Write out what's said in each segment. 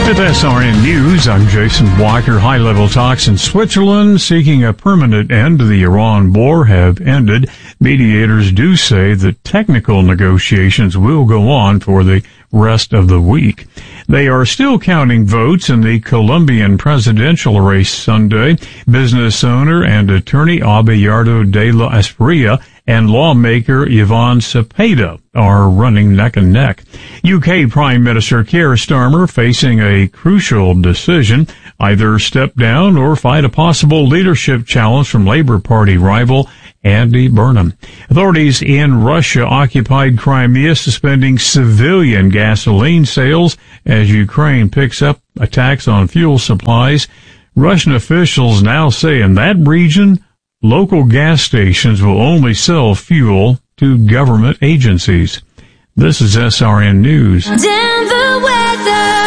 With SRN News, I'm Jason Walker. High-level talks in Switzerland seeking a permanent end to the Iran war have ended. Mediators do say that technical negotiations will go on for the rest of the week. They are still counting votes in the Colombian presidential race Sunday. Business owner and attorney Abelardo de la Espriella and lawmaker Ivan Cepeda are running neck and neck. UK Prime Minister Keir Starmer facing a crucial decision, either step down or fight a possible leadership challenge from Labour Party rival Andy Burnham. Authorities in Russia-occupied Crimea suspending civilian gasoline sales as Ukraine picks up attacks on fuel supplies. Russian officials now say in that region, local gas stations will only sell fuel to government agencies. This is SRN News. Denver weather.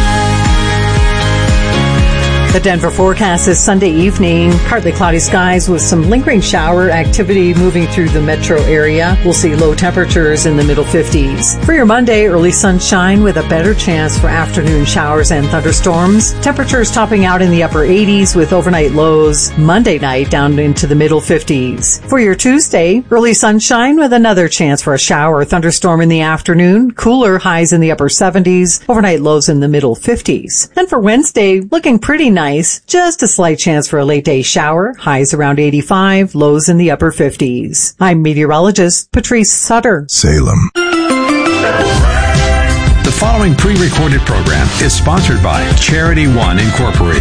The Denver forecast is Sunday evening. Partly cloudy skies with some lingering shower activity moving through the metro area. We'll see low temperatures in the middle 50s. For your Monday, early sunshine with a better chance for afternoon showers and thunderstorms. Temperatures topping out in the upper 80s with overnight lows. Monday night down into the middle 50s. For your Tuesday, early sunshine with another chance for a shower or thunderstorm in the afternoon. Cooler highs in the upper 70s. Overnight lows in the middle 50s. Then for Wednesday, looking pretty nice. Just a slight chance for a late day shower. Highs around 85, lows in the upper 50s. I'm meteorologist Patrice Sutter. Salem. The following pre-recorded program is sponsored by Charity One Incorporated.